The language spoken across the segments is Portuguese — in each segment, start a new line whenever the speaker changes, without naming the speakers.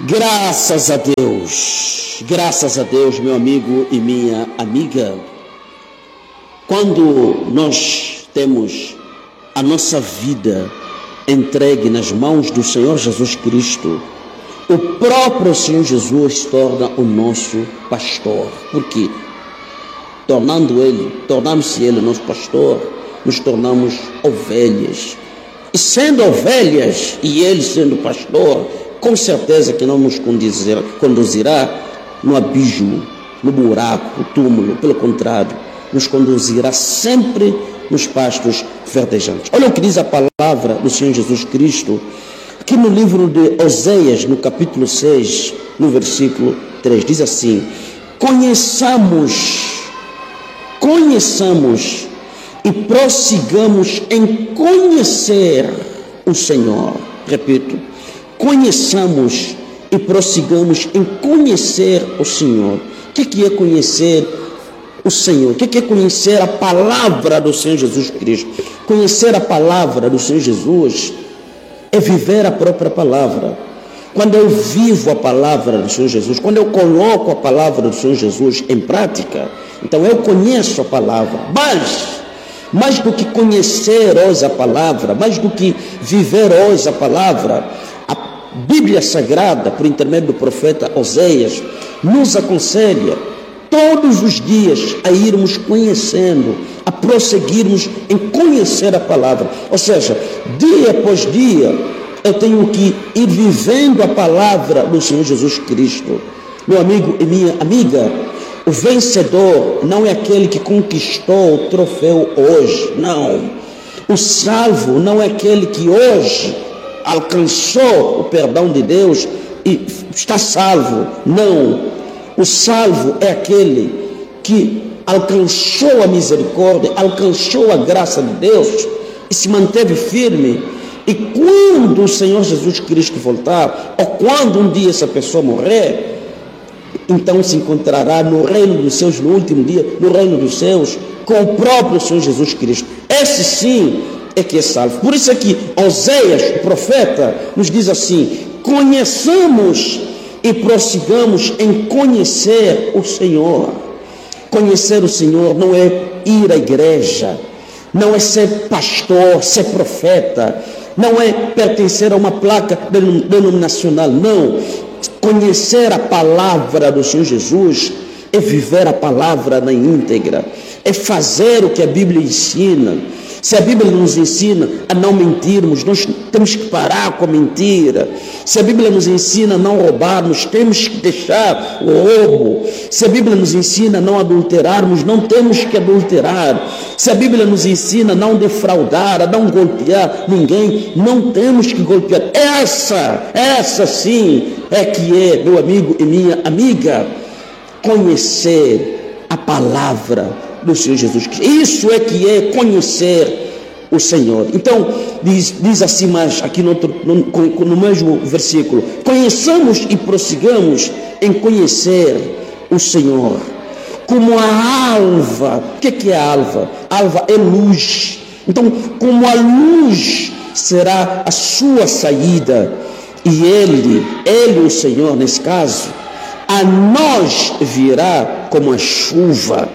Graças a Deus, meu amigo e minha amiga. Quando nós temos a nossa vida entregue nas mãos do Senhor Jesus Cristo, o próprio Senhor Jesus se torna o nosso pastor. Por quê? Tornando-se Ele nosso pastor, nos tornamos ovelhas. E sendo ovelhas e Ele sendo pastor, com certeza que não nos conduzirá no abismo, no buraco, no túmulo. Pelo contrário, nos conduzirá sempre nos pastos verdejantes. Olha o que diz a palavra do Senhor Jesus Cristo, aqui no livro de Oséias, no capítulo 6, no versículo 3, diz assim: Conheçamos e prossigamos em conhecer o Senhor. Repito, conheçamos e prossigamos em conhecer o Senhor. O que é conhecer o Senhor? O que é conhecer a palavra do Senhor Jesus Cristo? Conhecer a palavra do Senhor Jesus é viver a própria palavra. Quando eu vivo a palavra do Senhor Jesus, quando eu coloco a palavra do Senhor Jesus em prática, então eu conheço a palavra. Mas mais do que conhecer hoje a palavra, mais do que viver hoje a palavra, a Bíblia Sagrada, por intermédio do profeta Oséias, nos aconselha todos os dias a irmos conhecendo, a prosseguirmos em conhecer a palavra. Ou seja, dia após dia, eu tenho que ir vivendo a palavra do Senhor Jesus Cristo. Meu amigo e minha amiga, o vencedor não é aquele que conquistou o troféu hoje, não. O salvo não é aquele que hoje alcançou o perdão de Deus e está salvo, não. O salvo é aquele que alcançou a misericórdia, alcançou a graça de Deus e se manteve firme. E quando o Senhor Jesus Cristo voltar, ou quando um dia essa pessoa morrer, então se encontrará no reino dos céus, no último dia, no reino dos céus, com o próprio Senhor Jesus Cristo. Esse sim é que é salvo. Por isso é que Oséias, o profeta, nos diz assim: conheçamos e prossigamos em conhecer o Senhor. Conhecer o Senhor não é ir à igreja, não é ser pastor, ser profeta, não é pertencer a uma placa denominacional, não. Conhecer a palavra do Senhor Jesus é viver a palavra na íntegra, é fazer o que a Bíblia ensina. Se a Bíblia nos ensina a não mentirmos, nós temos que parar com a mentira. Se a Bíblia nos ensina a não roubarmos, temos que deixar o roubo. Se a Bíblia nos ensina a não adulterarmos, não temos que adulterar. Se a Bíblia nos ensina a não defraudar, a não golpear ninguém, não temos que golpear. Essa sim é que é, meu amigo e minha amiga, conhecer a palavra do Senhor Jesus Cristo. Isso é que é conhecer o Senhor. Então, diz assim mais aqui no mesmo versículo: conheçamos e prossigamos em conhecer o Senhor. Como a alva. O que é a alva? Alva é luz. Então, como a luz será a sua saída, e ele, o Senhor, nesse caso, a nós virá como a chuva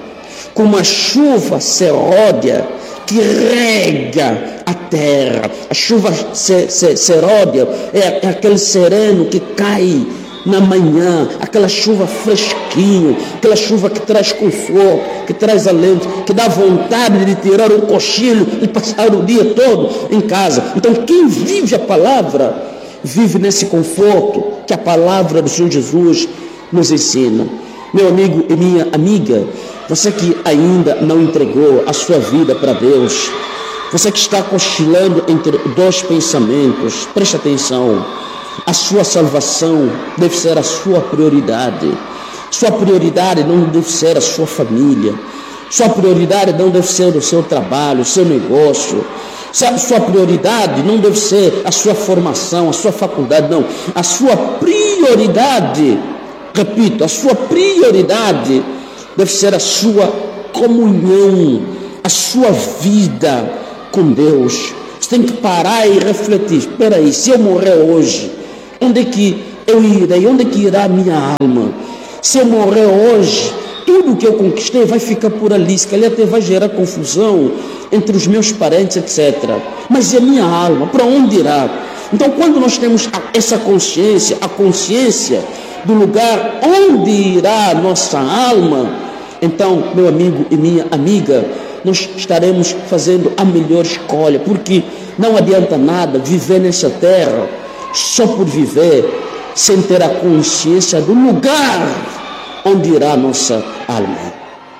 seródia que rega a terra. A chuva seródia é aquele sereno que cai na manhã, aquela chuva fresquinha, aquela chuva que traz conforto, que traz alento, que dá vontade de tirar um cochilo e passar o dia todo em casa. Então, quem vive a palavra, vive nesse conforto que a palavra do Senhor Jesus nos ensina. Meu amigo e minha amiga, você que ainda não entregou a sua vida para Deus, você que está cochilando entre dois pensamentos, preste atenção. A sua salvação deve ser a sua prioridade. Sua prioridade não deve ser a sua família. Sua prioridade não deve ser o seu trabalho, o seu negócio. Sua prioridade não deve ser a sua formação, a sua faculdade, não. A sua prioridade, repito, a sua prioridade deve ser a sua comunhão, a sua vida com Deus. Você tem que parar e refletir. Espera aí, se eu morrer hoje, onde é que eu irei? Onde é que irá a minha alma? Se eu morrer hoje, tudo que eu conquistei vai ficar por ali, se calhar até vai gerar confusão entre os meus parentes, etc. Mas e a minha alma, para onde irá? Então, quando nós temos essa consciência, a consciência do lugar onde irá a nossa alma, então, meu amigo e minha amiga, nós estaremos fazendo a melhor escolha, porque não adianta nada viver nessa terra só por viver, sem ter a consciência do lugar onde irá a nossa alma.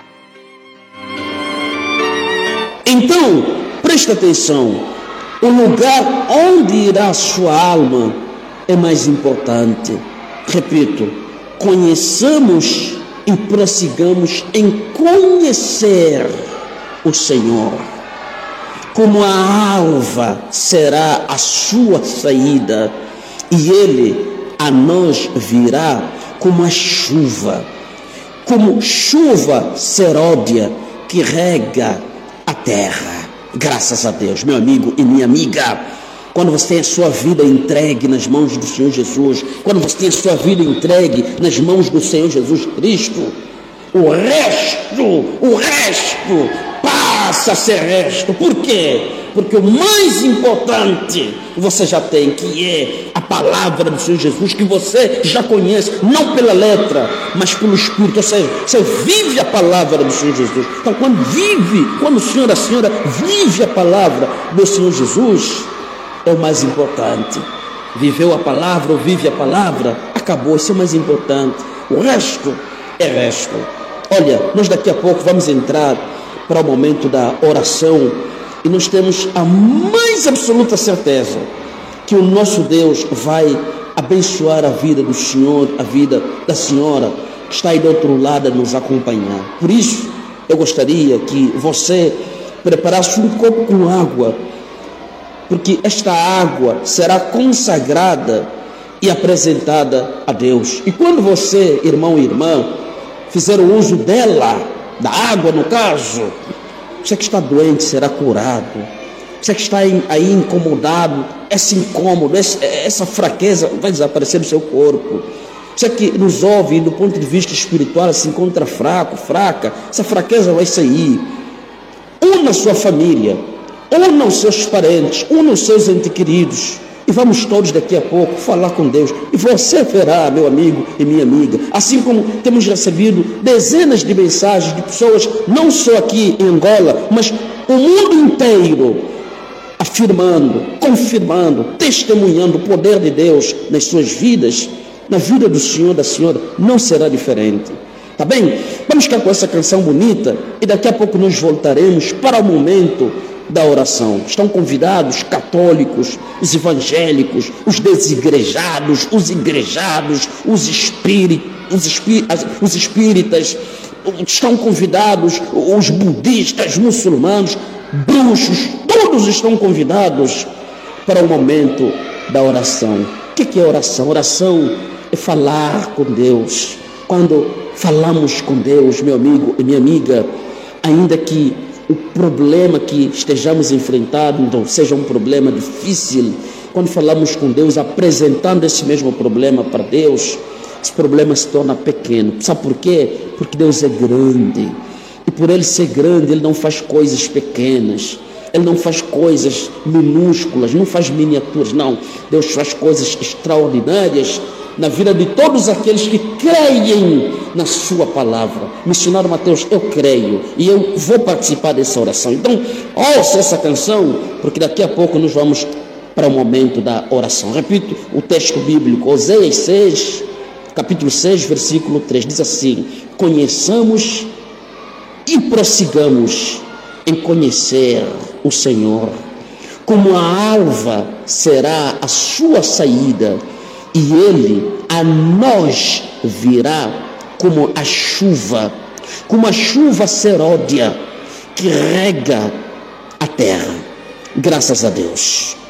Então, presta atenção, o lugar onde irá a sua alma é mais importante. Repito, conheçamos e prossigamos em conhecer o Senhor. Como a alva será a sua saída, e Ele a nós virá como a chuva, como chuva seródia que rega a terra. Graças a Deus, meu amigo e minha amiga, quando você tem a sua vida entregue nas mãos do Senhor Jesus, quando você tem a sua vida entregue nas mãos do Senhor Jesus Cristo, o resto passa a ser resto. Por quê? Porque o mais importante você já tem, que é a palavra do Senhor Jesus, que você já conhece, não pela letra, mas pelo Espírito. Ou seja, você vive a palavra do Senhor Jesus. Então, quando o senhor, a senhora vive a palavra do Senhor Jesus, é o mais importante. Viveu a palavra ou vive a palavra, acabou, isso é o mais importante. O resto é resto. Olha, nós daqui a pouco vamos entrar para o momento da oração, e nós temos a mais absoluta certeza que o nosso Deus vai abençoar a vida do Senhor, a vida da senhora que está aí do outro lado a nos acompanhar. Por isso, eu gostaria que você preparasse um copo com água, porque esta água será consagrada e apresentada a Deus. E quando você, irmão e irmã, fizer o uso dela, da água no caso, você que está doente será curado. Você que está aí incomodado, esse incômodo, essa fraqueza vai desaparecer do seu corpo. Você que nos ouve do ponto de vista espiritual se encontra fraca, essa fraqueza vai sair. Una a sua família, una os seus parentes, una os seus entes queridos, e vamos todos daqui a pouco falar com Deus. E você verá, meu amigo e minha amiga, assim como temos recebido dezenas de mensagens de pessoas, não só aqui em Angola, mas o mundo inteiro, afirmando, confirmando, testemunhando o poder de Deus nas suas vidas, na vida do Senhor, da senhora, não será diferente. Tá bem? Vamos ficar com essa canção bonita e daqui a pouco nós voltaremos para o momento da oração. Estão convidados católicos, os evangélicos, os desigrejados, os igrejados, os espíritas, estão convidados os budistas, muçulmanos, bruxos, todos estão convidados para o momento da oração. O que é oração? Oração é falar com Deus. Quando falamos com Deus, meu amigo e minha amiga, ainda que o problema que estejamos enfrentando seja um problema difícil, quando falamos com Deus, apresentando esse mesmo problema para Deus, esse problema se torna pequeno. Sabe por quê? Porque Deus é grande, e por Ele ser grande, Ele não faz coisas pequenas, Ele não faz coisas minúsculas, não faz miniaturas, não. Deus faz coisas extraordinárias na vida de todos aqueles que creem na sua palavra. Missionário Mateus, eu creio e eu vou participar dessa oração. Então, ouça essa canção, porque daqui a pouco nós vamos para o momento da oração. Repito o texto bíblico, Oséias 6, capítulo 6, versículo 3, diz assim: conheçamos e prossigamos em conhecer o Senhor. Como a alva será a sua saída, e Ele a nós virá como a chuva seródia que rega a terra. Graças a Deus.